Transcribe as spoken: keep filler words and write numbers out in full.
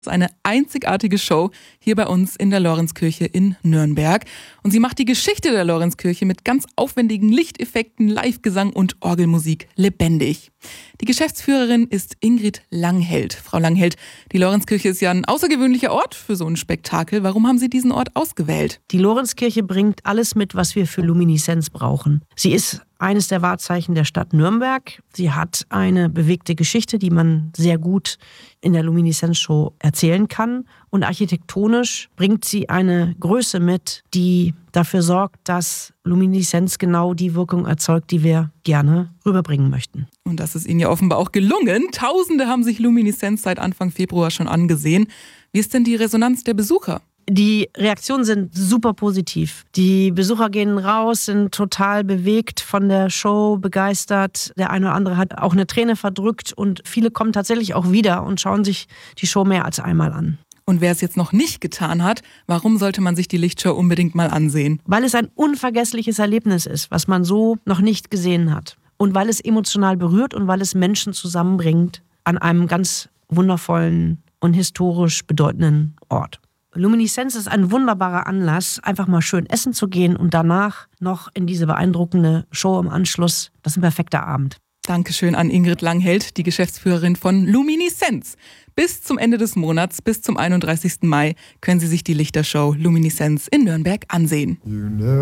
Das ist eine einzigartige Show hier bei uns in der Lorenzkirche in Nürnberg. Und sie macht die Geschichte der Lorenzkirche mit ganz aufwendigen Lichteffekten, Livegesang und Orgelmusik lebendig. Die Geschäftsführerin ist Ingrid Langheld. Frau Langheld, die Lorenzkirche ist ja ein außergewöhnlicher Ort für so ein Spektakel. Warum haben Sie diesen Ort ausgewählt? Die Lorenzkirche bringt alles mit, was wir für Lumineszenz brauchen. Sie ist eines der Wahrzeichen der Stadt Nürnberg. Sie hat eine bewegte Geschichte, die man sehr gut in der Lumineszenzshow erzählen kann. Und architektonisch bringt sie eine Größe mit, die dafür sorgt, dass Lumineszenz genau die Wirkung erzeugt, die wir gerne rüberbringen möchten. Und das ist Ihnen ja offenbar auch gelungen. Tausende haben sich Lumineszenz seit Anfang Februar schon angesehen. Wie ist denn die Resonanz der Besucher? Die Reaktionen sind super positiv. Die Besucher gehen raus, sind total bewegt von der Show, begeistert. Der eine oder andere hat auch eine Träne verdrückt und viele kommen tatsächlich auch wieder und schauen sich die Show mehr als einmal an. Und wer es jetzt noch nicht getan hat, warum sollte man sich die Lichtshow unbedingt mal ansehen? Weil es ein unvergessliches Erlebnis ist, was man so noch nicht gesehen hat. Und weil es emotional berührt und weil es Menschen zusammenbringt an einem ganz wundervollen und historisch bedeutenden Ort. Lumineszenz ist ein wunderbarer Anlass, einfach mal schön essen zu gehen und danach noch in diese beeindruckende Show im Anschluss. Das ist ein perfekter Abend. Dankeschön an Ingrid Langheld, die Geschäftsführerin von Lumineszenz. Bis zum Ende des Monats, bis zum einunddreißigsten Mai, können Sie sich die Lichtershow Lumineszenz in Nürnberg ansehen.